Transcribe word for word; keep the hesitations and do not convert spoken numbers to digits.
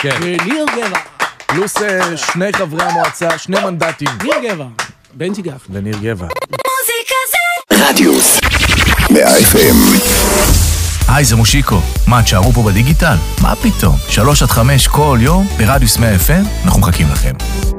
כן. וניר גבע. פלוס אה, שני חברי המועצה, שני מנדטים. ניר גבע. בנצ'י גפני. וניר גבע. מוזיקה זה רדיוס מאה אף אם. היי, זה מושיקו. מה, תשארו פה בדיגיטל? מה פתאום? שלוש עד חמש כל יום ברדיוס מאה אף אם, אנחנו מחכים לכם.